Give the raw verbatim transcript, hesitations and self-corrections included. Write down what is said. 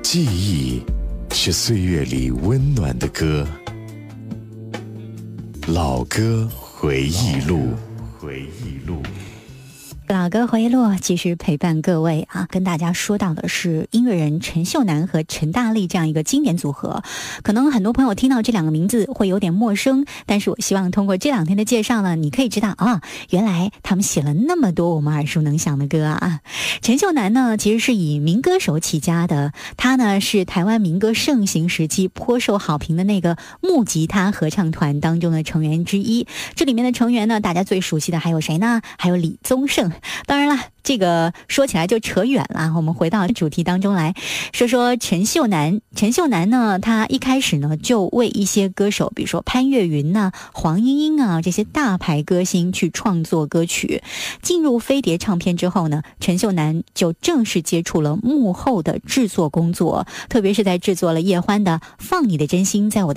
记忆是岁月里温暖的歌，老歌回忆录，回忆录。 老歌回忆录继续陪伴各位啊，跟大家说到的是音乐人陈秀楠和陈大力这样一个经典组合。可能很多朋友听到这两个名字会有点陌生，但是我希望通过这两天的介绍呢，你可以知道啊，原来他们写了那么多我们耳熟能详的歌啊。陈秀楠呢，其实是以民歌手起家的，他呢是台湾民歌盛行时期颇受好评的那个木吉他合唱团当中的成员之一。这里面的成员呢，大家最熟悉的还有谁呢？还有李宗盛。当然了，这个说起来就扯远了，我们回到主题当中来说说陈秀楠。陈秀楠呢，他一开始呢就为一些歌手，比如说潘越云啊、黄莺莺啊这些大牌歌星去创作歌曲。进入飞碟唱片之后呢，陈秀楠就正式接触了幕后的制作工作，特别是在制作了叶欢的《放你的真心在我的